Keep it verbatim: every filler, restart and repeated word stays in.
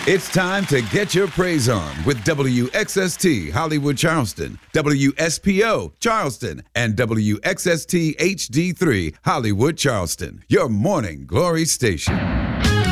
It's time to get your praise on with W X S T Hollywood Charleston, W S P O Charleston, and W X S T H D three Hollywood Charleston, your morning glory station.